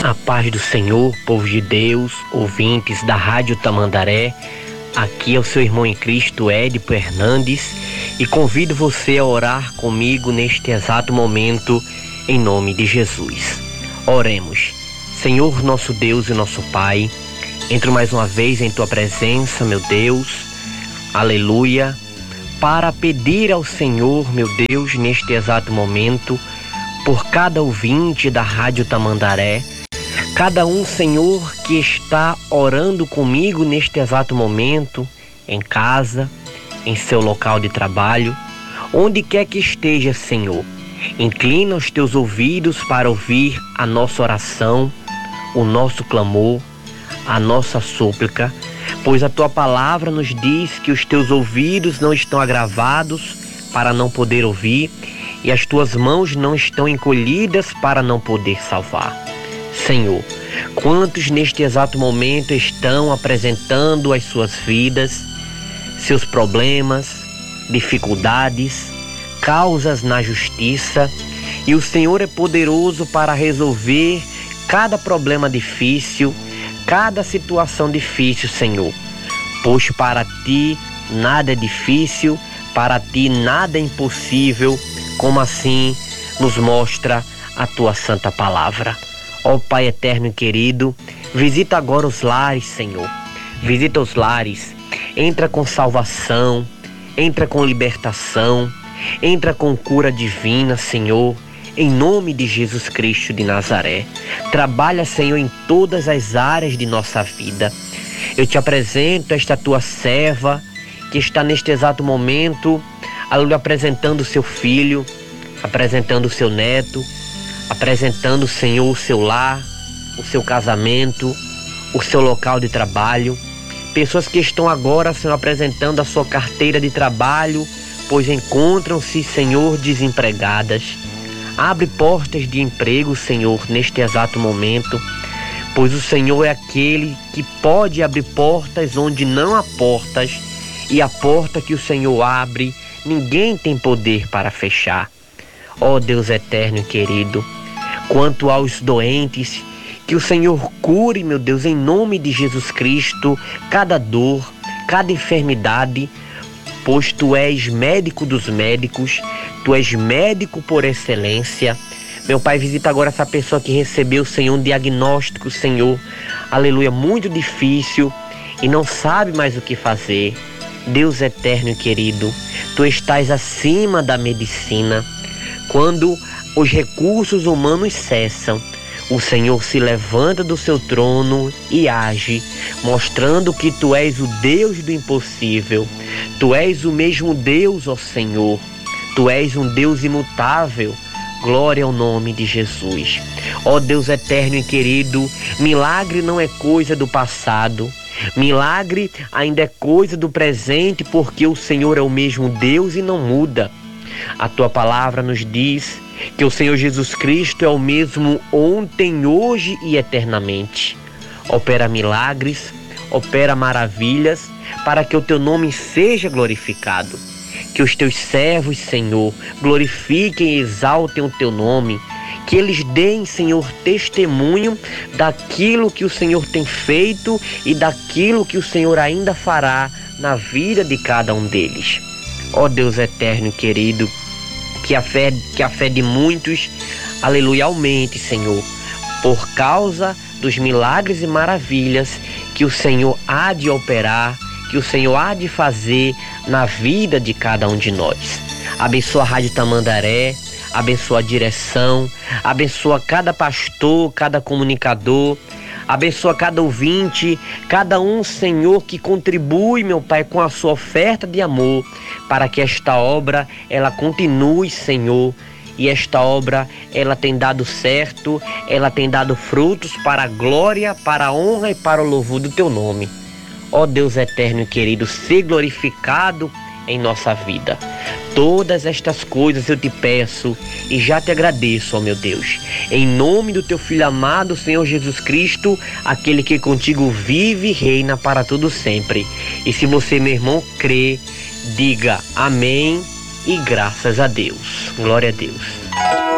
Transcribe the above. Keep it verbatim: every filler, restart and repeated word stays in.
A paz do Senhor, povo de Deus, ouvintes da Rádio Tamandaré. Aqui é o seu irmão em Cristo, Édipo Hernandes, e convido você a orar comigo neste exato momento, em nome de Jesus. Oremos. Senhor, nosso Deus e nosso Pai, entro mais uma vez em Tua presença, meu Deus, aleluia, para pedir ao Senhor, meu Deus, neste exato momento, por cada ouvinte da Rádio Tamandaré, cada um, Senhor, que está orando comigo neste exato momento, em casa, em seu local de trabalho, onde quer que esteja, Senhor, inclina os teus ouvidos para ouvir a nossa oração, o nosso clamor, a nossa súplica, pois a tua palavra nos diz que os teus ouvidos não estão agravados para não poder ouvir e as tuas mãos não estão encolhidas para não poder salvar. Senhor, quantos neste exato momento estão apresentando as suas vidas, seus problemas, dificuldades, causas na justiça, e o Senhor é poderoso para resolver cada problema difícil, cada situação difícil, Senhor. Pois para ti nada é difícil, para ti nada é impossível, como assim nos mostra a tua santa palavra. Ó Pai eterno e querido, visita agora os lares, Senhor. Visita os lares, entra com salvação, entra com libertação, entra com cura divina, Senhor, em nome de Jesus Cristo de Nazaré. Trabalha, Senhor, em todas as áreas de nossa vida. Eu te apresento esta tua serva, que está neste exato momento, aleluia, apresentando o seu filho, apresentando o seu neto, apresentando, Senhor, o seu lar, o seu casamento, o seu local de trabalho. Pessoas que estão agora, Senhor, apresentando a sua carteira de trabalho, pois encontram-se, Senhor, desempregadas. Abre portas de emprego, Senhor, neste exato momento, pois o Senhor é aquele que pode abrir portas onde não há portas, e a porta que o Senhor abre, ninguém tem poder para fechar. Ó Deus eterno e querido, quanto aos doentes, que o Senhor cure, meu Deus, em nome de Jesus Cristo, cada dor, cada enfermidade, pois Tu és médico dos médicos, Tu és médico por excelência. Meu Pai, visita agora essa pessoa que recebeu, Senhor, um diagnóstico, Senhor, aleluia, muito difícil e não sabe mais o que fazer. Deus eterno e querido, Tu estás acima da medicina. Quando os recursos humanos cessam, o Senhor se levanta do seu trono e age, mostrando que Tu és o Deus do impossível. Tu és o mesmo Deus, ó Senhor. Tu és um Deus imutável. Glória ao nome de Jesus. Ó Deus eterno e querido, milagre não é coisa do passado. Milagre ainda é coisa do presente, porque o Senhor é o mesmo Deus e não muda. A Tua palavra nos diz que o Senhor Jesus Cristo é o mesmo ontem, hoje e eternamente. Opera milagres, opera maravilhas, para que o Teu nome seja glorificado. Que os Teus servos, Senhor, glorifiquem e exaltem o Teu nome. Que eles deem, Senhor, testemunho daquilo que o Senhor tem feito e daquilo que o Senhor ainda fará na vida de cada um deles. Ó Deus eterno e querido, que a fé, que a fé de muitos, aleluia, aumente, Senhor, por causa dos milagres e maravilhas que o Senhor há de operar, que o Senhor há de fazer na vida de cada um de nós. Abençoa a Rádio Tamandaré, abençoa a direção, abençoa cada pastor, cada comunicador, abençoa cada ouvinte, cada um, Senhor, que contribui, meu Pai, com a sua oferta de amor, para que esta obra, ela continue, Senhor, e esta obra, ela tem dado certo, ela tem dado frutos para a glória, para a honra e para o louvor do Teu nome. Ó Deus eterno e querido, ser glorificado em nossa vida. Todas estas coisas eu te peço e já te agradeço, ó meu Deus. Em nome do Teu Filho amado, Senhor Jesus Cristo, aquele que contigo vive e reina para todo sempre. E se você, meu irmão, crê, diga amém e graças a Deus. Glória a Deus.